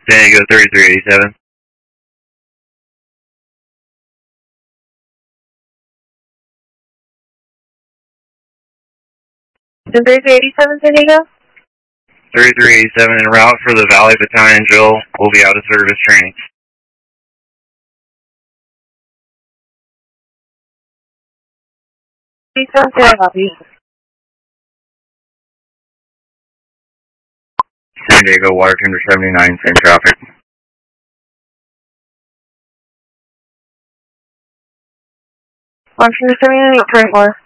San Diego 3387. San 3387 San Diego? 3387 en route for the Valley Battalion drill. We'll be out of service training. Can I help you? San Diego, water tender 79, same traffic. Water tender 79, what for?